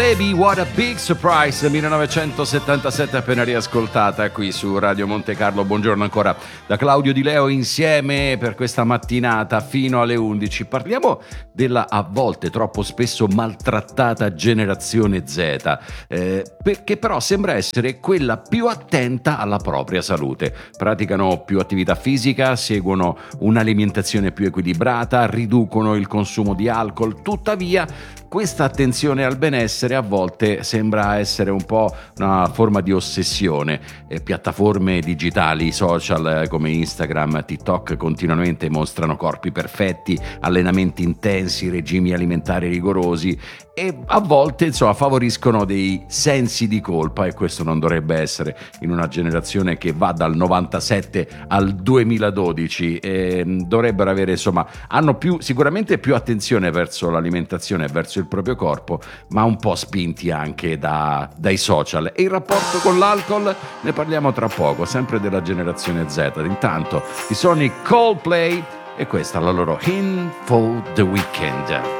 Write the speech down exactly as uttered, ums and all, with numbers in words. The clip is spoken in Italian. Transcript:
Baby, what a big surprise, millenovecentosettantasette, appena riascoltata qui su Radio Monte Carlo. Buongiorno ancora da Claudio Di Leo, insieme per questa mattinata fino alle undici. Parliamo della a volte troppo spesso maltrattata generazione Z, eh, che però sembra essere quella più attenta alla propria salute. Praticano più attività fisica, seguono un'alimentazione più equilibrata, riducono il consumo di alcol. Tuttavia questa attenzione al benessere a volte sembra essere un po' una forma di ossessione. Eh, piattaforme digitali, social eh, come Instagram, TikTok continuamente mostrano corpi perfetti, allenamenti intensi, regimi alimentari rigorosi e a volte insomma favoriscono dei sensi di colpa, e questo non dovrebbe essere in una generazione che va dal novantasette al duemiladodici. E dovrebbero avere insomma hanno più sicuramente più attenzione verso l'alimentazione e verso il proprio corpo, ma un po' spinti anche da, dai social. E il rapporto con l'alcol ne parliamo tra poco, sempre della generazione Z. Intanto ci sono i Coldplay e questa è la loro In for the Weekend.